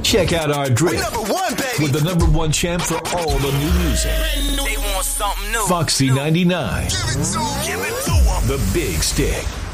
Check out our drip #1, baby. with the #1 champ for all the new music. They want something new. Foxy 99. Give it to 'em. The Big Stick.